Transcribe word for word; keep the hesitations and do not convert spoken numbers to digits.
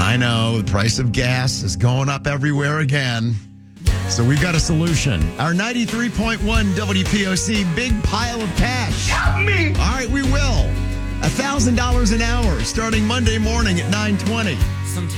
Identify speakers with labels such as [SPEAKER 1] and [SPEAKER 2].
[SPEAKER 1] I know the price of gas is going up everywhere again. So we've got a solution. Our ninety-three point one W P O C big pile of cash.
[SPEAKER 2] Help me!
[SPEAKER 1] All right, we will. one thousand dollars an hour starting Monday morning at nine twenty.